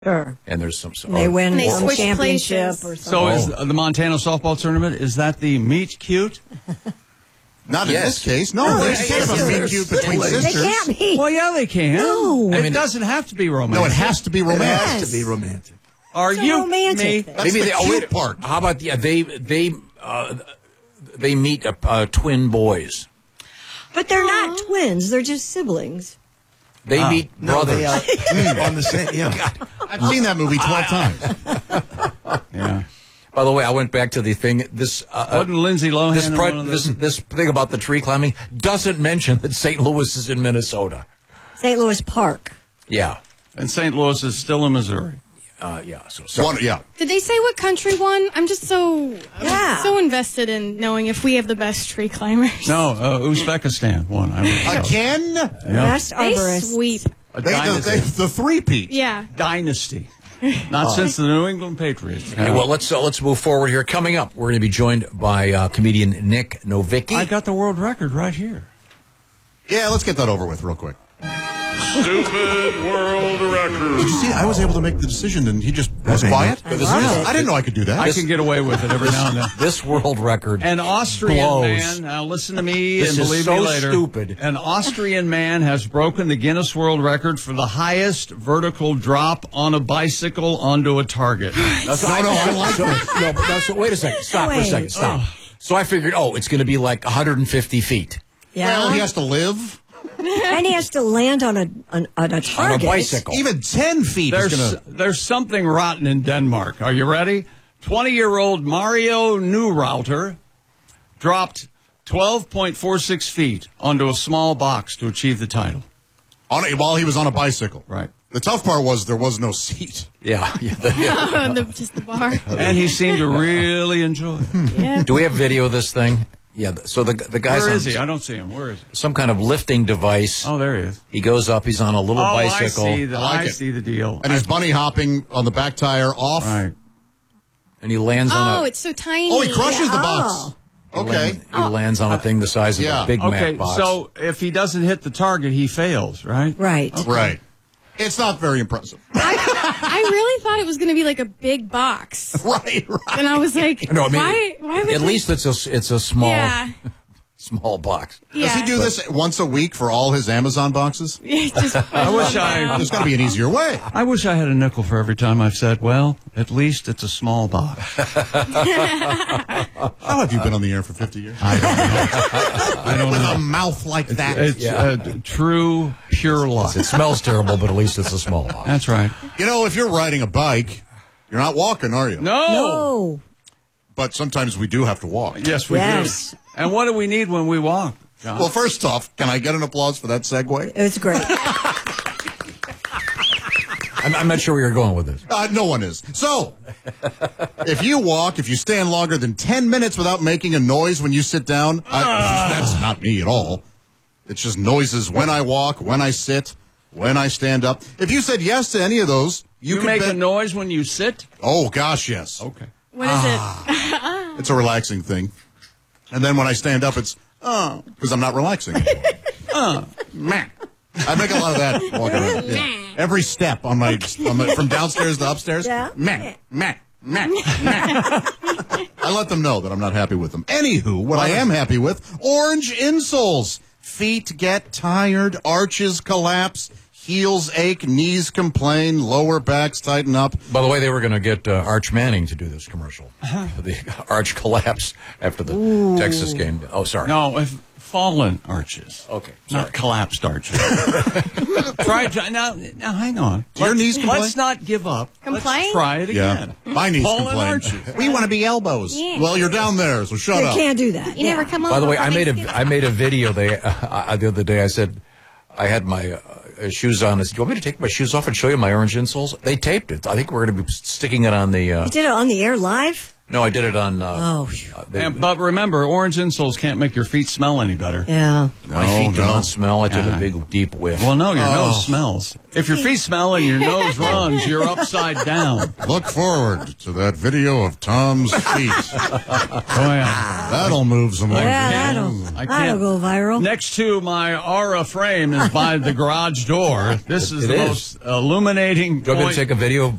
Sure. And there's some. They win They some switch championship places. or So something. is the Montana softball tournament, is that the meet cute? Not in Yes. this case. No, there's kind of a meet cute between They sisters. can't be. Well, yeah, they can. No. It doesn't have to be romantic. No, it has to be It romantic. has to be romantic. Are It's a you romantic me? thing. That's the cute wait, part. How about they meet twin boys? But they're not twins. They're just siblings. They meet No, brothers. they are on the same. Yeah. I've seen that movie 12 times. Yeah. By the way, I went back to the thing. This Wasn't Lindsay Lohan this in pri- one of those? this thing about the tree climbing doesn't mention that St. Louis is in Minnesota. St. Louis Park. Yeah, And St. Louis is still in Missouri. yeah. So Yeah. Did they say what country won? I'm just so invested in knowing if we have the best tree climbers. No, Uzbekistan won. Again? Best They arborist. sweep. A They dynasty. the three-peat. Yeah. Dynasty. Not since the New England Patriots. Okay, well, let's move forward here. Coming up, we're going to be joined by comedian Nick Novicki. I got the world record right here. Yeah, let's get that over with real quick. Stupid world record. Did you see? I was able to make the decision, and he just was quiet. I love it. I didn't know I could do that. I can get away with it every now and then. This world record. An Austrian blows. man, now listen to me This and is believe so me later. stupid. An Austrian man has broken the Guinness World Record for the highest vertical drop on a bicycle onto a target. I like this. No, but so wait a second. Stop for a Wait. second. Stop. So I figured, it's going to be like 150 feet Yeah. Well, he has to live. And he has to land on a target. on a bicycle. Even 10 feet is going to... There's something rotten in Denmark. Are you ready? 20-year-old Mario Neurouter dropped 12.46 feet onto a small box to achieve the title. While he was on a bicycle. Right. The tough part was there was no seat. Yeah. Just the bar. And he seemed to really enjoy it. Yeah. Do we have video of this thing? Yeah. So the guy's Where on is he? I don't see him. Where is he? some kind of lifting device. Oh, there he is. He goes up. He's on a little bicycle. I see the, I like I it. see the deal. And he's bunny hopping on the back tire off. Right. And he lands on Oh, a. it's so tiny. Oh, he crushes the box. Oh. Okay. He lands on a thing the size of Yeah. a Big Okay, Mac box. so if he doesn't hit the target, he fails, right? Right. Right. It's not very impressive. I really thought it was going to be like a big box. Right. And I was like, No, I mean, why would at they- least it's a small Yeah. small box. Yeah. Does he do this once a week for all his Amazon boxes? Just, I wish There's got to be an easier way. I wish I had a nickel for every time I've said, well, at least it's a small box. How have you been on the air for 50 years? I don't With know. a mouth like that. It's true, pure luck. It smells terrible, but at least it's a small box. That's right. You know, if you're riding a bike, you're not walking, are you? No. No. But sometimes we do have to walk. Yes, we Yes. do. And what do we need when we walk, John? Well, first off, can I get an applause for that segue? It's great. I'm not sure where you're going with this. No one is. So, if you stand longer than 10 minutes without making a noise when you sit down, that's not me at all. It's just noises when I walk, when I sit, when I stand up. If you said yes to any of those, you could make bet- a noise when you sit? Oh, gosh, yes. Okay. what is it? It's a relaxing thing. And then when I stand up, it's, because I'm not relaxing. Meh. I make a lot of that walking around. Yeah. Every step on my from downstairs to upstairs. Yeah. Meh, meh, meh, meh. I let them know that I'm not happy with them. Anywho, what I am happy with, orange insoles. Feet get tired, arches collapse, heels ache, knees complain, lower backs tighten up. By the way, they were going to get Arch Manning to do this commercial. The arch collapse after the Texas game. Oh, sorry. No, fallen arches. Okay, Not collapsed arches. Now, hang on. Do your knees complain? Let's not give up. Complain? Let's try it again. Yeah. My knees Fallen complain. arches. We want to be elbows. Yeah. Well, you're down there, so shut You up. can't do that. You never come over. By the way, for I made Thanksgiving? a video the other day. I said I had my shoes on. I said, "Do you want me to take my shoes off and show you my orange insoles?" They taped it. I think we're going to be sticking it on the. You did it on the air live? No, I did it on. But remember, orange insoles can't make your feet smell any better. Yeah. My feet do not smell. I took a big, deep whiff. Well, no, your nose smells. If your feet smell and your nose runs, you're upside down. Look forward to that video of Tom's feet. Oh, yeah. That'll move some. Yeah, that'll go viral. Next to my aura frame is by the garage door. This is the most illuminating Go ahead and point. take a video